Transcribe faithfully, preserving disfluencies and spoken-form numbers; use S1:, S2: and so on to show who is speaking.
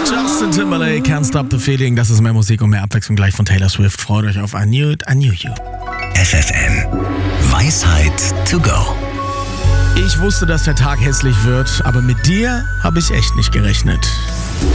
S1: Justin Timberlake, Can't Stop the Feeling. Das ist mehr Musik und mehr Abwechslung gleich von Taylor Swift. Freut euch auf I Knew It, I Knew You.
S2: F F M. Weisheit to go.
S1: Ich wusste, dass der Tag hässlich wird, aber mit dir habe ich echt nicht gerechnet.